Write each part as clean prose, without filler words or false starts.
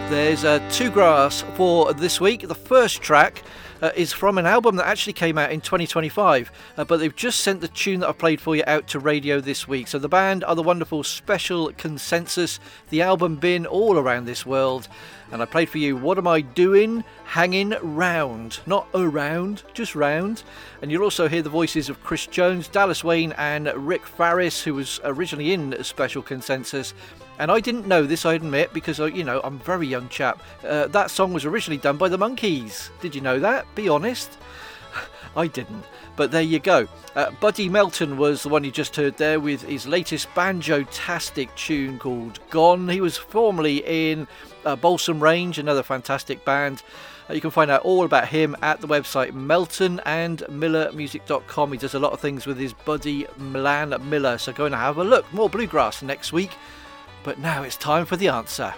There's two grass for this week. The first track is from an album that actually came out in 2025, but they've just sent the tune that I played for you out to radio this week. So the band are the wonderful Special Consensus, the album been all around this world, and I played for you What Am I Doing? Hanging Round. Not around, just round. And you'll also hear the voices of Chris Jones, Dallas Wayne and Rick Farris, who was originally in Special Consensus. And I didn't know this, I admit, because, I'm a very young chap. That song was originally done by the Monkees. Did you know that? Be honest. I didn't. But there you go. Buddy Melton was the one you just heard there with his latest banjo-tastic tune called Gone. He was formerly in Balsam Range, another fantastic band. You can find out all about him at the website meltonandmillermusic.com. He does a lot of things with his buddy Milan Miller, so go and have a look. More bluegrass next week. But now it's time for the answer.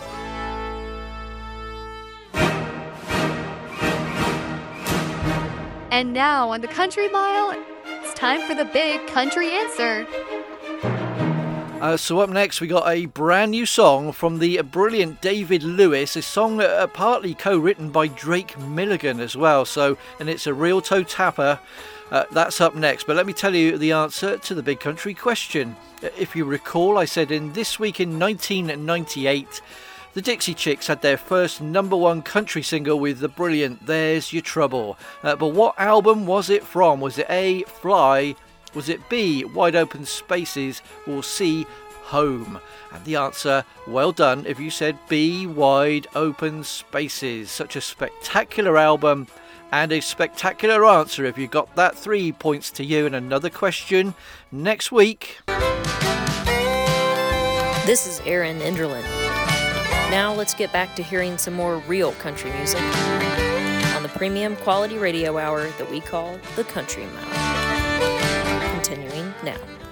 And now on the Country Mile, it's time for the big country answer. So up next we got a brand new song from the brilliant David Lewis, a song partly co-written by Drake Milligan as well, and it's a real toe tapper. That's up next, but let me tell you the answer to the big country question. If you recall, I said in This Week in 1998, the Dixie Chicks had their first #1 country single with the brilliant There's Your Trouble. But what album was it from? Was it A, Fly? Was it B, Wide Open Spaces? Or C, Home? And the answer, well done if you said B, Wide Open Spaces. Such a spectacular album and a spectacular answer if you got that. 3 points to you, and another question next week. This is Aaron Enderlin. Now let's get back to hearing some more real country music on the premium quality radio hour that we call the Country Mile. Continuing now.